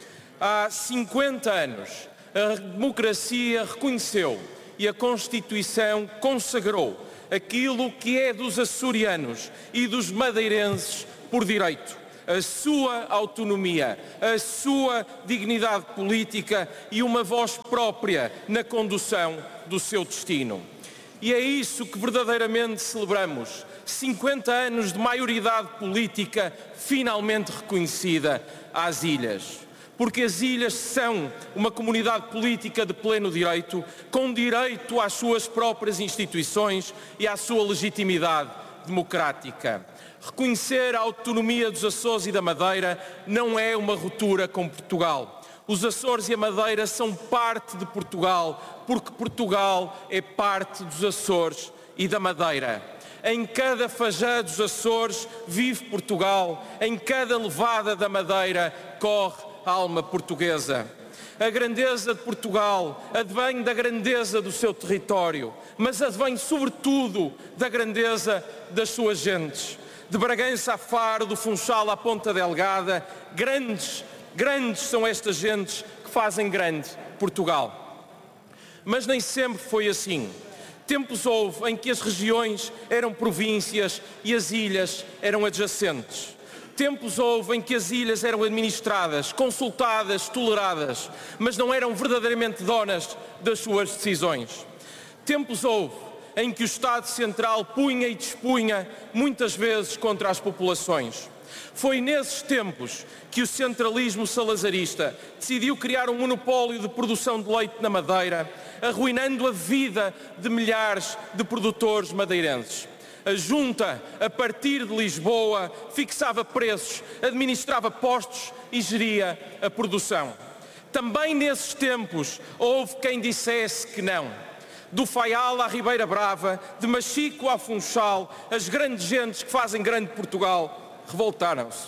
Há cinquenta anos, a democracia reconheceu e a Constituição consagrou aquilo que é dos açorianos e dos madeirenses por direito: a sua autonomia, a sua dignidade política e uma voz própria na condução do seu destino. E é isso que verdadeiramente celebramos: cinquenta anos de maioridade política finalmente reconhecida às ilhas. Porque as ilhas são uma comunidade política de pleno direito, com direito às suas próprias instituições e à sua legitimidade democrática. Reconhecer a autonomia dos Açores e da Madeira não é uma ruptura com Portugal. Os Açores e a Madeira são parte de Portugal, porque Portugal é parte dos Açores e da Madeira. Em cada fajã dos Açores vive Portugal, em cada levada da Madeira corre a alma portuguesa. A grandeza de Portugal advém da grandeza do seu território, mas advém sobretudo da grandeza das suas gentes. De Bragança a Faro, do Funchal à Ponta Delgada, grandes, grandes são estas gentes que fazem grande Portugal. Mas nem sempre foi assim. Tempos houve em que as regiões eram províncias e as ilhas eram adjacentes. Tempos houve em que as ilhas eram administradas, consultadas, toleradas, mas não eram verdadeiramente donas das suas decisões. Tempos houve em que o Estado Central punha e dispunha, muitas vezes, contra as populações. Foi nesses tempos que o centralismo salazarista decidiu criar um monopólio de produção de leite na Madeira, arruinando a vida de milhares de produtores madeirenses. A Junta, a partir de Lisboa, fixava preços, administrava postos e geria a produção. Também nesses tempos houve quem dissesse que não. Do Faial à Ribeira Brava, de Machico à Funchal, as grandes gentes que fazem grande Portugal revoltaram-se.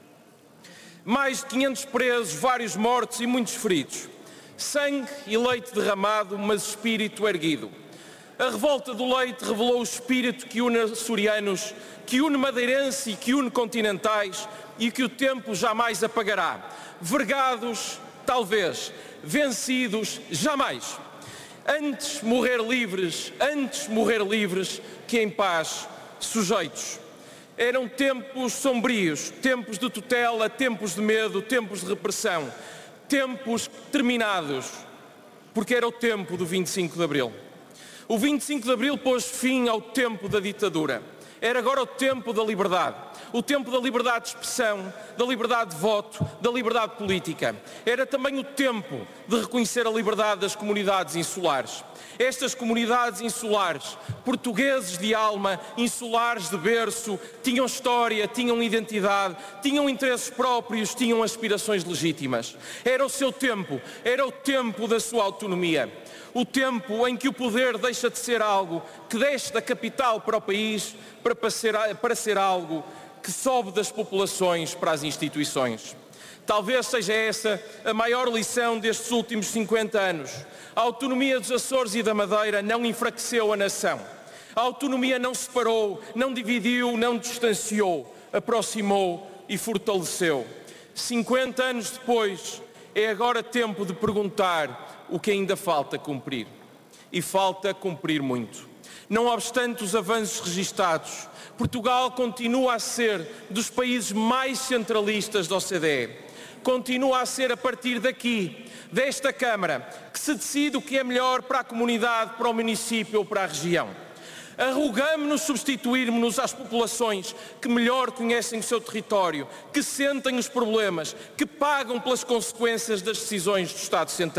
Mais de quinhentos presos, vários mortos e muitos feridos. Sangue e leite derramado, mas espírito erguido. A revolta do leite revelou o espírito que une açorianos, que une madeirenses e que une continentais e que o tempo jamais apagará. Vergados, talvez. Vencidos, jamais. Antes morrer livres, antes morrer livres que em paz sujeitos. Eram tempos sombrios, tempos de tutela, tempos de medo, tempos de repressão, tempos terminados, porque era o tempo do vinte e cinco de Abril. O vinte e cinco de Abril pôs fim ao tempo da ditadura. Era agora o tempo da liberdade. O tempo da liberdade de expressão, da liberdade de voto, da liberdade política. Era também o tempo de reconhecer a liberdade das comunidades insulares. Estas comunidades insulares, portugueses de alma, insulares de berço, tinham história, tinham identidade, tinham interesses próprios, tinham aspirações legítimas. Era o seu tempo, era o tempo da sua autonomia. O tempo em que o poder deixa de ser algo que desce da capital para o país para ser, para ser algo que sobe das populações para as instituições. Talvez seja essa a maior lição destes últimos cinquenta anos. A autonomia dos Açores e da Madeira não enfraqueceu a nação. A autonomia não separou, não dividiu, não distanciou, aproximou e fortaleceu. cinquenta anos depois, é agora tempo de perguntar o que ainda falta cumprir. E falta cumprir muito. Não obstante os avanços registados, Portugal continua a ser dos países mais centralistas da O C D E. Continua a ser a partir daqui, desta Câmara, que se decide o que é melhor para a comunidade, para o município ou para a região. Arrogamos-nos substituirmos-nos às populações que melhor conhecem o seu território, que sentem os problemas, que pagam pelas consequências das decisões do Estado Central.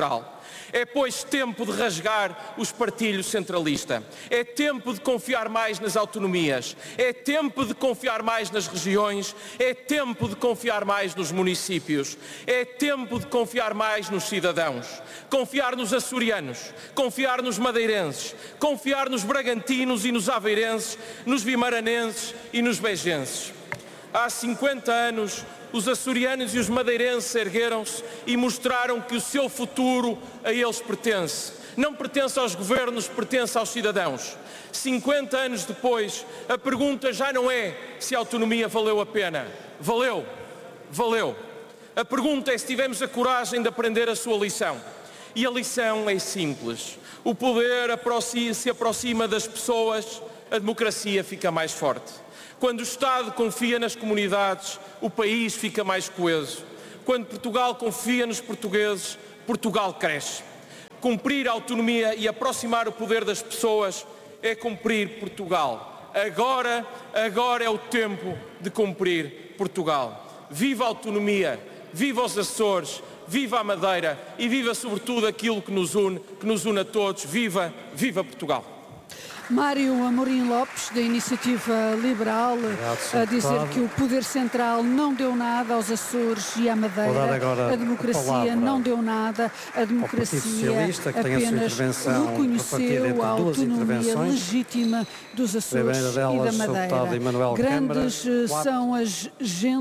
É, pois, tempo de rasgar o espartilho centralista. É tempo de confiar mais nas autonomias. É tempo de confiar mais nas regiões. É tempo de confiar mais nos municípios. É tempo de confiar mais nos cidadãos. Confiar nos açorianos, confiar nos madeirenses, confiar nos bragantinos e nos aveirenses, nos vimaranenses e nos begenses. Há cinquenta anos, os açorianos e os madeirenses ergueram-se e mostraram que o seu futuro a eles pertence. Não pertence aos governos, pertence aos cidadãos. cinquenta anos depois, a pergunta já não é se a autonomia valeu a pena. Valeu, valeu. A pergunta é se tivemos a coragem de aprender a sua lição. E a lição é simples. O poder se aproxima das pessoas, a democracia fica mais forte. Quando o Estado confia nas comunidades, o país fica mais coeso. Quando Portugal confia nos portugueses, Portugal cresce. Cumprir a autonomia e aproximar o poder das pessoas é cumprir Portugal. Agora, agora é o tempo de cumprir Portugal. Viva a autonomia, viva os Açores, viva a Madeira e viva sobretudo aquilo que nos une, que nos une a todos. Viva, viva Portugal. Mário Amorim Lopes, da Iniciativa Liberal, a dizer que o poder central não deu nada aos Açores e à Madeira, a democracia não deu nada, a democracia apenas reconheceu a autonomia legítima dos Açores e da Madeira. Grandes são as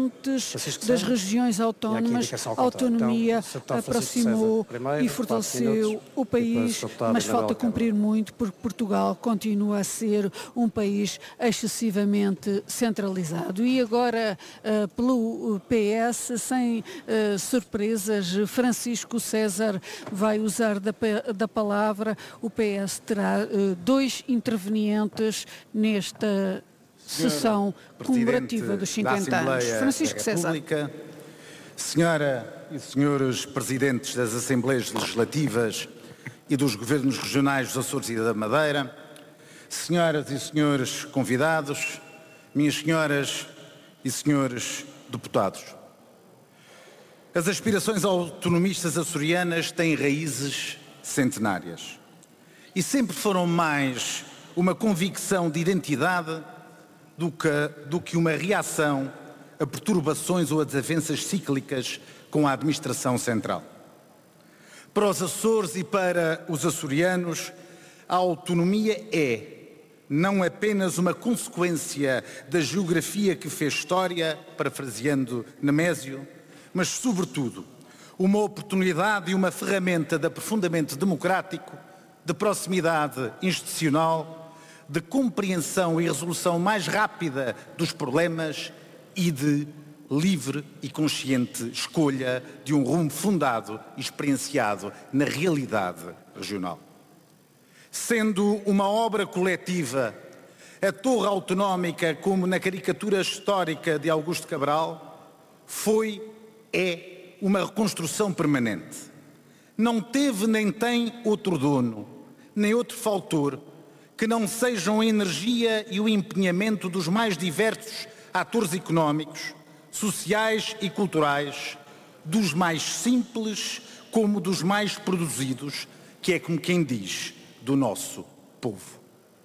gentes das regiões autónomas, a autonomia aproximou e fortaleceu o país, mas falta cumprir muito porque Portugal continua continua a ser um país excessivamente centralizado. E agora, uh, pelo P S, sem uh, surpresas, Francisco César vai usar da, da palavra. O P S terá uh, dois intervenientes nesta sessão comemorativa dos cinquenta anos. Francisco César. Senhora e senhores presidentes das Assembleias Legislativas e dos Governos Regionais dos Açores e da Madeira, senhoras e senhores convidados, minhas senhoras e senhores deputados. As aspirações autonomistas açorianas têm raízes centenárias e sempre foram mais uma convicção de identidade do que, do que uma reação a perturbações ou a desavenças cíclicas com a administração central. Para os Açores e para os açorianos, a autonomia é não apenas uma consequência da geografia que fez história, parafraseando Nemésio, mas, sobretudo, uma oportunidade e uma ferramenta de aprofundamento democrático, de proximidade institucional, de compreensão e resolução mais rápida dos problemas e de livre e consciente escolha de um rumo fundado e experienciado na realidade regional. Sendo uma obra coletiva, a Torre Autonómica, como na caricatura histórica de Augusto Cabral, foi, é, uma reconstrução permanente. Não teve nem tem outro dono, nem outro faltor, que não sejam a energia e o empenhamento dos mais diversos atores económicos, sociais e culturais, dos mais simples como dos mais produzidos, que é como quem diz, do nosso povo.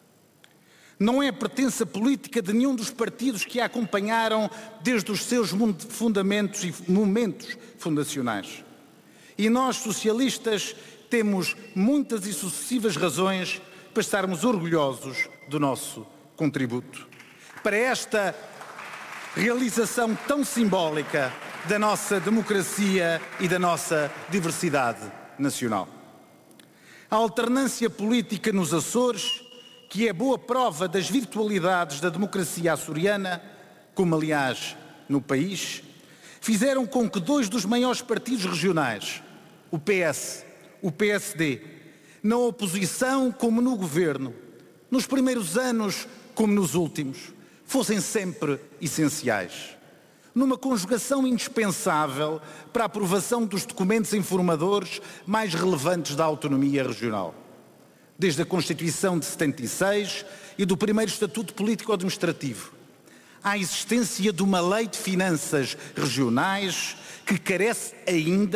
Não é pertença política de nenhum dos partidos que a acompanharam desde os seus fundamentos e momentos fundacionais. E nós, socialistas, temos muitas e sucessivas razões para estarmos orgulhosos do nosso contributo. Para esta realização tão simbólica da nossa democracia e da nossa diversidade nacional. A alternância política nos Açores, que é boa prova das virtualidades da democracia açoriana, como aliás no país, fizeram com que dois dos maiores partidos regionais, o P S, o P S D, na oposição como no governo, nos primeiros anos como nos últimos, fossem sempre essenciais, numa conjugação indispensável para a aprovação dos documentos informadores mais relevantes da autonomia regional. Desde a Constituição de setenta e seis e do primeiro Estatuto Político-Administrativo, à existência de uma lei de finanças regionais que carece ainda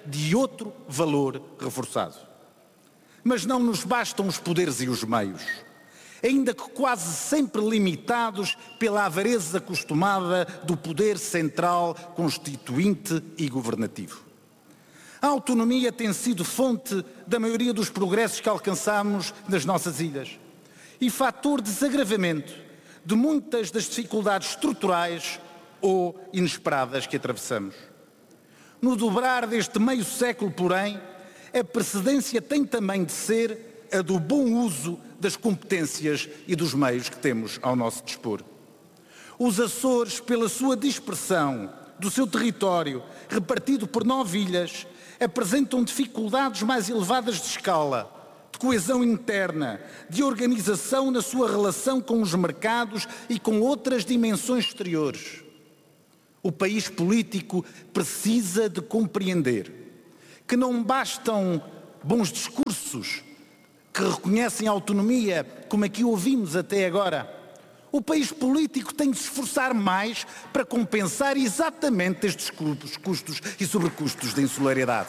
de outro valor reforçado. Mas não nos bastam os poderes e os meios, ainda que quase sempre limitados pela avareza acostumada do poder central, constituinte e governativo. A autonomia tem sido fonte da maioria dos progressos que alcançamos nas nossas ilhas e fator de desagravamento de muitas das dificuldades estruturais ou inesperadas que atravessamos. No dobrar deste meio século, porém, a precedência tem também de ser a do bom uso das competências e dos meios que temos ao nosso dispor. Os Açores, pela sua dispersão do seu território, repartido por nove ilhas, apresentam dificuldades mais elevadas de escala, de coesão interna, de organização na sua relação com os mercados e com outras dimensões exteriores. O país político precisa de compreender que não bastam bons discursos que reconhecem a autonomia, como aqui ouvimos até agora. O país político tem de se esforçar mais para compensar exatamente estes custos e sobrecustos da insularidade.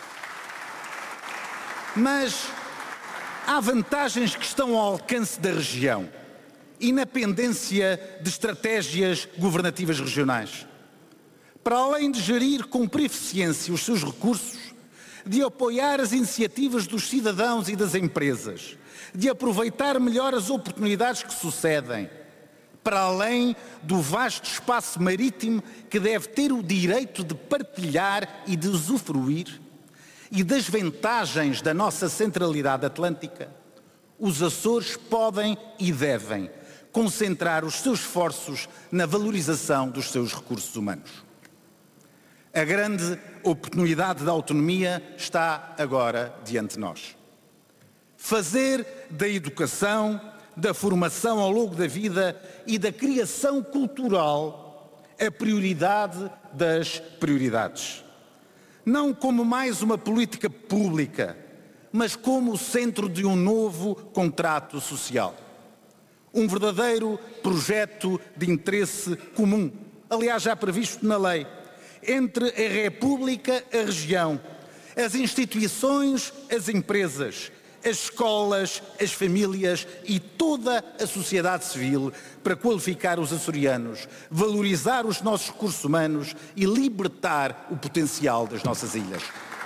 Mas há vantagens que estão ao alcance da região e na pendência de estratégias governativas regionais. Para além de gerir com proficiência os seus recursos, de apoiar as iniciativas dos cidadãos e das empresas, de aproveitar melhor as oportunidades que sucedem, para além do vasto espaço marítimo que deve ter o direito de partilhar e de usufruir, e das vantagens da nossa centralidade atlântica, os Açores podem e devem concentrar os seus esforços na valorização dos seus recursos humanos. A grande oportunidade da autonomia está agora diante de nós. Fazer da educação, da formação ao longo da vida e da criação cultural a prioridade das prioridades. Não como mais uma política pública, mas como o centro de um novo contrato social. Um verdadeiro projeto de interesse comum, aliás já previsto na lei, entre a República, a região, as instituições, as empresas, as escolas, as famílias e toda a sociedade civil para qualificar os açorianos, valorizar os nossos recursos humanos e libertar o potencial das nossas ilhas.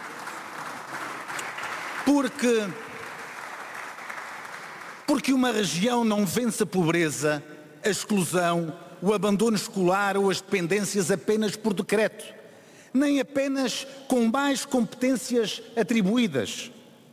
Porque, porque uma região não vence a pobreza, a exclusão, o abandono escolar ou as dependências apenas por decreto, nem apenas com mais competências atribuídas.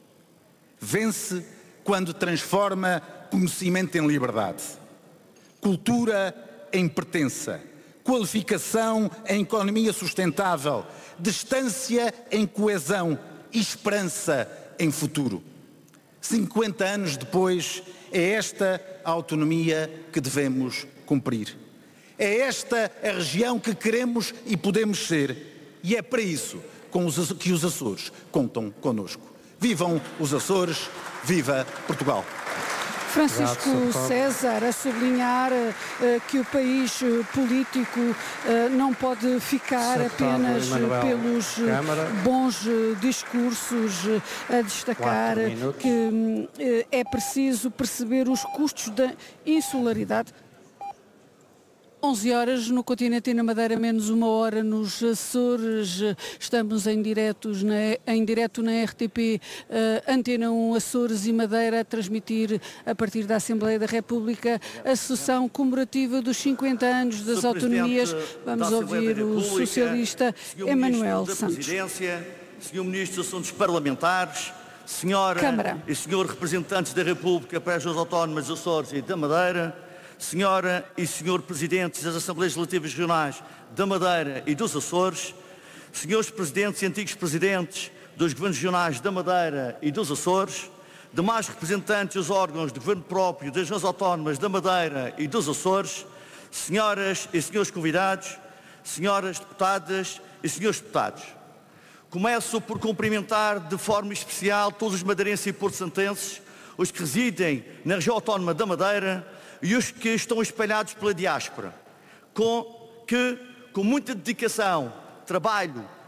Vence quando transforma conhecimento em liberdade, cultura em pertença, qualificação em economia sustentável, distância em coesão e esperança em futuro. cinquenta anos depois, é esta a autonomia que devemos cumprir. É esta a região que queremos e podemos ser, e é para isso que os Açores contam connosco. Vivam os Açores, viva Portugal! Francisco César a sublinhar uh, que o país uh, político uh, não pode ficar Secretário apenas Emanuel pelos uh, bons uh, discursos, uh, a destacar que uh, é preciso perceber os custos da insularidade. onze horas no continente e na Madeira, menos uma hora nos Açores. Estamos em, diretos na, em direto na R T P uh, Antena um Açores e Madeira, a transmitir a partir da Assembleia da República a sessão comemorativa dos cinquenta anos das Sr. autonomias. Vamos ouvir o socialista Emanuel Santos. Senhor Ministro dos Assuntos Parlamentares, Senhora Câmara. e Senhor Representantes da República para as Regiões Autónomas dos Açores e da Madeira, Senhora e Senhor Presidentes das Assembleias Legislativas Regionais da Madeira e dos Açores, Senhores Presidentes e antigos Presidentes dos Governos Regionais da Madeira e dos Açores, demais representantes dos órgãos de governo próprio das Regiões Autónomas da Madeira e dos Açores, Senhoras e Senhores convidados, Senhoras Deputadas e Senhores Deputados. Começo por cumprimentar de forma especial todos os madeirenses e porto-santenses, os que residem na região autónoma da Madeira e os que estão espalhados pela diáspora, com, que, com muita dedicação, trabalho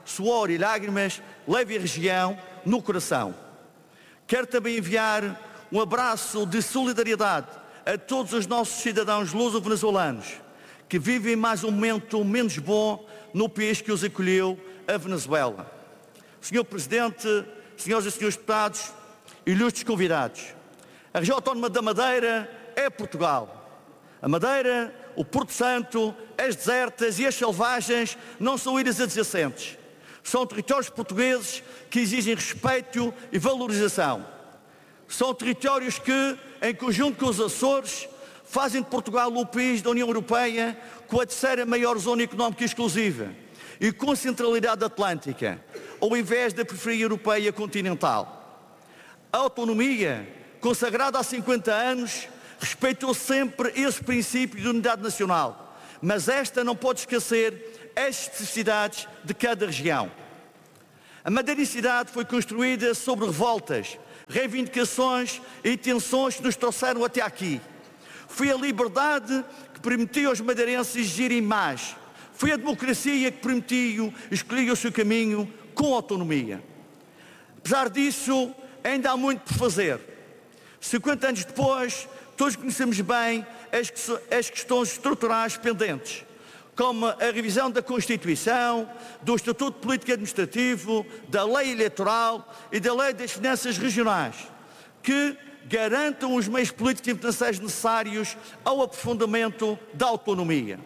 suor e lágrimas, leve a região no coração. Quero também enviar um abraço de solidariedade a todos os nossos cidadãos luso-venezuelanos que vivem mais um momento menos bom no país que os acolheu, a Venezuela. senhor Presidente, senhoras e senhores deputados, ilustres convidados, a região autónoma da Madeira é Portugal. A Madeira, o Porto Santo, as desertas e as selvagens não são ilhas adjacentes. São territórios portugueses que exigem respeito e valorização. São territórios que, em conjunto com os Açores, fazem de Portugal o país da União Europeia com a terceira maior zona económica exclusiva e com centralidade atlântica, ao invés da periferia europeia continental. A autonomia, consagrada há cinquenta anos, respeitou sempre esse princípio de unidade nacional, mas esta não pode esquecer as especificidades de cada região. A madeiricidade foi construída sobre revoltas, reivindicações e tensões que nos trouxeram até aqui. Foi a liberdade que permitiu aos madeirenses exigirem mais. Foi a democracia que permitiu escolher o seu caminho com autonomia. Apesar disso, ainda há muito por fazer. cinquenta anos depois, todos conhecemos bem as, as questões estruturais pendentes, como a revisão da Constituição, do Estatuto Político Administrativo, da Lei Eleitoral e da Lei das Finanças Regionais, que garantam os meios políticos e financeiros necessários ao aprofundamento da autonomia.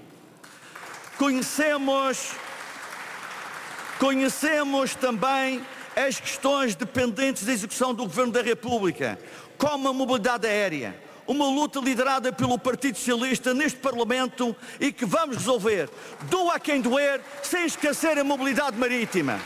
Conhecemos, conhecemos também as questões dependentes da execução do Governo da República, como a mobilidade aérea, uma luta liderada pelo Partido Socialista neste Parlamento e que vamos resolver, doa a quem doer, sem esquecer a mobilidade marítima.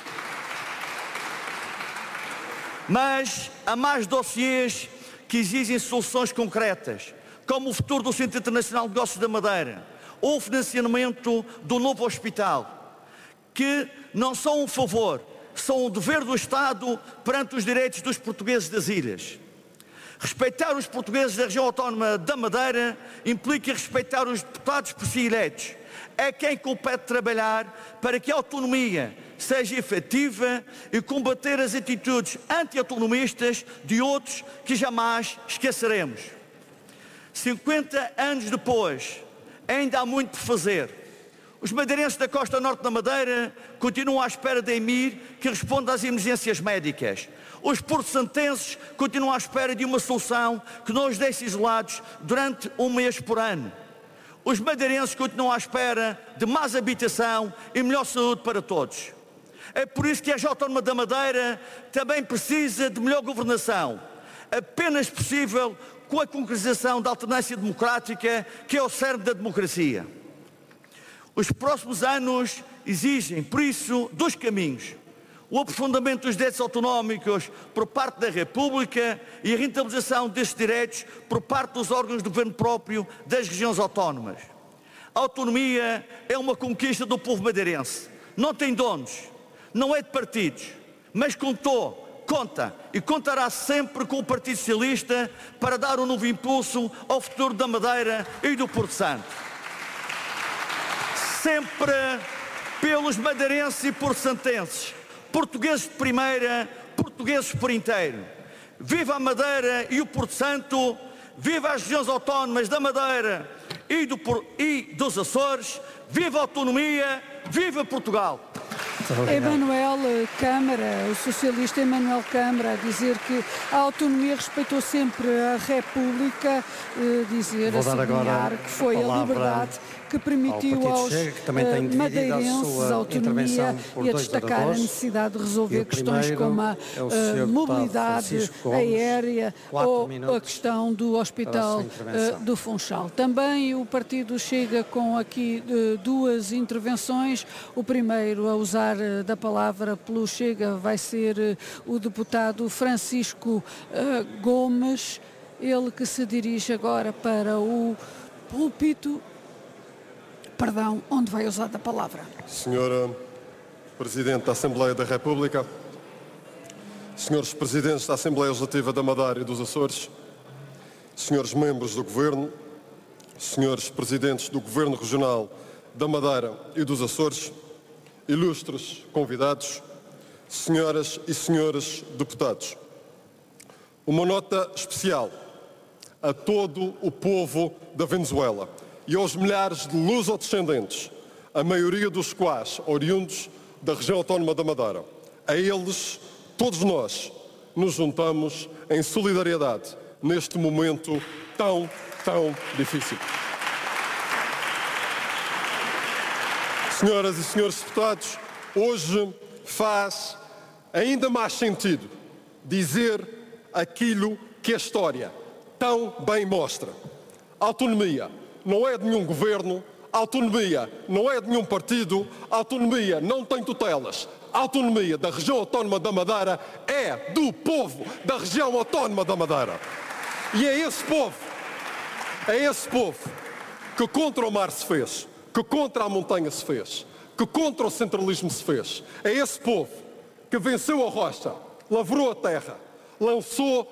Mas há mais dossiês que exigem soluções concretas, como o futuro do Centro Internacional de Negócios da Madeira, ou o financiamento do novo hospital, que não são um favor, são um dever do Estado perante os direitos dos portugueses das ilhas. Respeitar os portugueses da região autónoma da Madeira implica respeitar os deputados por si eleitos. É quem compete trabalhar para que a autonomia seja efetiva e combater as atitudes anti-autonomistas de outros que jamais esqueceremos. cinquenta anos depois, ainda há muito por fazer. Os madeirenses da costa norte da Madeira continuam à espera da EMIR que responda às emergências médicas. Os porto-santenses continuam à espera de uma solução que não os deixe isolados durante um mês por ano. Os madeirenses continuam à espera de mais habitação e melhor saúde para todos. É por isso que a região autónoma da Madeira também precisa de melhor governação, apenas possível com a concretização da alternância democrática, que é o cerne da democracia. Os próximos anos exigem, por isso, dois caminhos: o aprofundamento dos direitos autonómicos por parte da República e a rentabilização destes direitos por parte dos órgãos do governo próprio das regiões autónomas. A autonomia é uma conquista do povo madeirense. Não tem donos, não é de partidos, mas contou, conta e contará sempre com o Partido Socialista para dar um novo impulso ao futuro da Madeira e do Porto Santo. Sempre pelos madeirenses e porto-santenses, portugueses de primeira, portugueses por inteiro. Viva a Madeira e o Porto Santo, viva as regiões autónomas da Madeira e, do, e dos Açores, viva a autonomia, viva Portugal! Emanuel Câmara, o socialista Emanuel Câmara, a dizer que a autonomia respeitou sempre a República, dizer, Vou a sublinhar que foi a liberdade que permitiu aos Chega, que também tem uh, madeirenses a autonomia e a destacar a necessidade de resolver questões como a uh, mobilidade aérea ou a questão do Hospital uh, do Funchal. Também o partido Chega com aqui uh, duas intervenções. O primeiro a usar uh, da palavra pelo Chega vai ser uh, o deputado Francisco uh, Gomes, ele que se dirige agora para o púlpito. Perdão, onde vai usar a palavra? Senhora Presidente da Assembleia da República, Senhores Presidentes da Assembleia Legislativa da Madeira e dos Açores, Senhores Membros do Governo, Senhores Presidentes do Governo Regional da Madeira e dos Açores, ilustres convidados, senhoras e senhores deputados, uma nota especial a todo o povo da Venezuela e aos milhares de lusodescendentes, a maioria dos quais oriundos da região autónoma da Madeira. A eles, todos nós, nos juntamos em solidariedade neste momento tão, tão difícil. Senhoras e senhores deputados, hoje faz ainda mais sentido dizer aquilo que a história tão bem mostra. A autonomia não é de nenhum governo, a autonomia não é de nenhum partido, a autonomia não tem tutelas. A autonomia da região autónoma da Madeira é do povo da região autónoma da Madeira. E é esse povo, é esse povo que contra o mar se fez, que contra a montanha se fez, que contra o centralismo se fez. É esse povo que venceu a rocha, lavrou a terra, lançou